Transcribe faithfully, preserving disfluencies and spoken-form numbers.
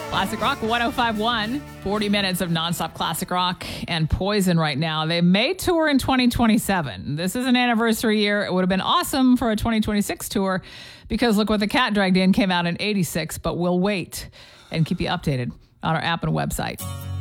Classic Rock one oh five point one, forty minutes of nonstop classic rock and Poison right now. They may tour in twenty twenty-seven. This is an anniversary year. It would have been awesome for a twenty twenty-six tour because Look What the Cat Dragged In came out in eighty-six, but we'll wait and keep you updated on our app and website.